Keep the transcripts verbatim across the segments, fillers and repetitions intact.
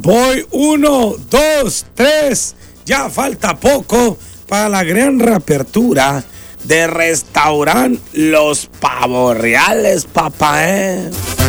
Voy uno, dos, tres. Ya falta poco para la gran reapertura de restaurante Los Pavos Reales, papá, ¿eh?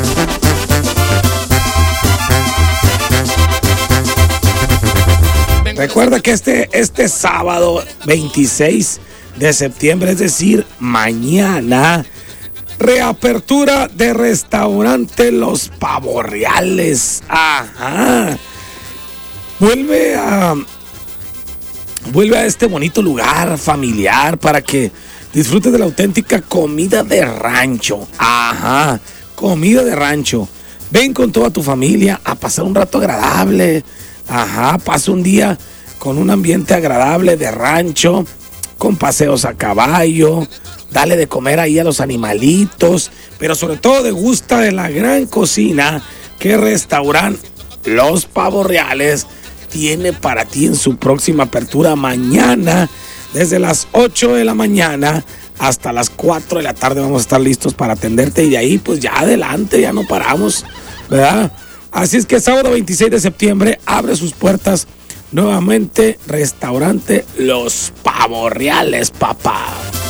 Recuerda que este, este sábado veintiséis de septiembre, es decir, mañana, reapertura de restaurante Los Pavos Reales. Ajá. Vuelve a, vuelve a este bonito lugar familiar para que disfrutes de la auténtica comida de rancho. Ajá. Comida de rancho. Ven con toda tu familia a pasar un rato agradable. Ajá, pasa un día con un ambiente agradable de rancho, con paseos a caballo, dale de comer ahí a los animalitos, pero sobre todo degusta de la gran cocina que Restaurante Los Pavos Reales tiene para ti en su próxima apertura mañana, desde las ocho de la mañana hasta las cuatro de la tarde vamos a estar listos para atenderte y de ahí pues ya adelante, ya no paramos, ¿verdad? Así es que sábado veintiséis de septiembre abre sus puertas nuevamente Restaurante Los Pavos Reales, papá.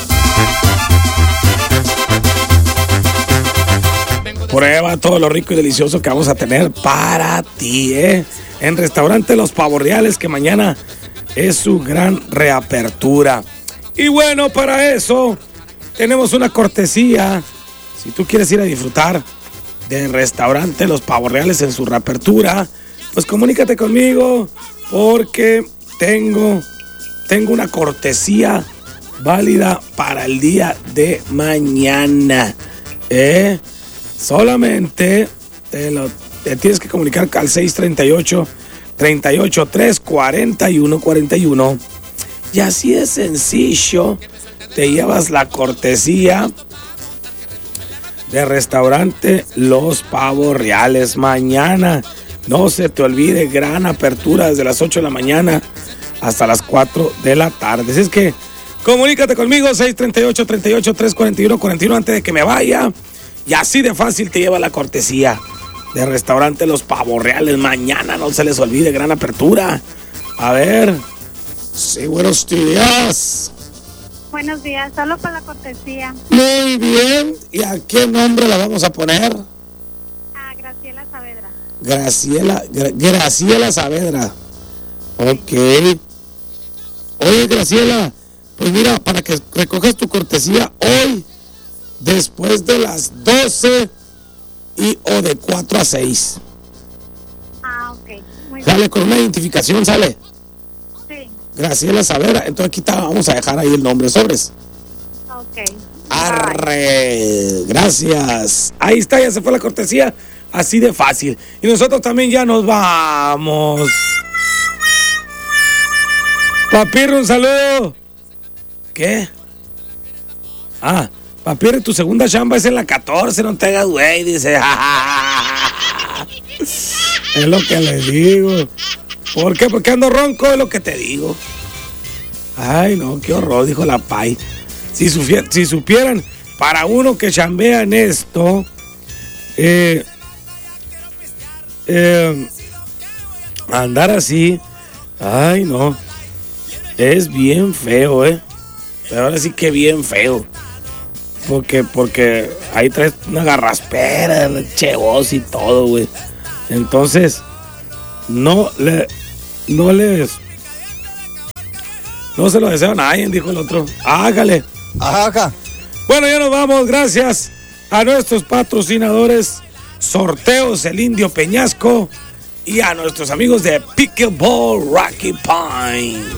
Prueba todo lo rico y delicioso que vamos a tener para ti, ¿eh? En Restaurante Los Pavos Reales, que mañana es su gran reapertura. Y bueno, para eso tenemos una cortesía. Si tú quieres ir a disfrutar del Restaurante Los Pavos Reales en su reapertura, pues comunícate conmigo porque tengo, tengo una cortesía válida para el día de mañana. ¿Eh? Solamente te, lo, te tienes que comunicar al seis tres ocho, tres ocho tres, cuatro uno cuatro uno y así de sencillo te llevas la cortesía de Restaurante Los Pavos Reales mañana. No se te olvide, gran apertura desde las ocho de la mañana hasta las cuatro de la tarde. Así es que comunícate conmigo, seis tres ocho, tres ocho tres, cuatro uno cuatro uno antes de que me vaya. Y así de fácil te lleva la cortesía de Restaurante Los Pavos Reales mañana. No se les olvide, gran apertura. A ver. Sí, buenos días. Buenos días, solo para la cortesía. Muy bien. ¿Y a qué nombre la vamos a poner? A Graciela Saavedra. Graciela, Gra- Graciela Saavedra. Ok. Oye, Graciela, pues mira, para que recojas tu cortesía hoy, después de las doce y o de cuatro a seis. Ah, ok. Muy bien. Sale con una identificación, sale. Sí. Graciela Saavedra. Entonces aquí está, vamos a dejar ahí el nombre, sobres. Ok. Arre, gracias. Ahí está, ya se fue la cortesía, así de fácil. Y nosotros también ya nos vamos. Papirri, un saludo. ¿Qué? Ah, Papirri, tu segunda chamba es en la catorce, no te hagas güey, dice. Es lo que le digo. ¿Por qué? Porque ando ronco, es lo que te digo. Ay, no, qué horror, dijo la Pai. Si, sufier- si supieran, para uno que chambea en esto, eh, eh, andar así, ay, no, es bien feo, ¿eh? Pero ahora sí que bien feo. Porque, porque ahí traes una garraspera, chevos y todo, güey. Entonces, no le, no les, no se lo deseo a nadie, dijo el otro. Hágale. Ajá. Bueno, ya nos vamos. Gracias a nuestros patrocinadores, Sorteos El Indio Peñasco, y a nuestros amigos de Pickleball Rocky Pine.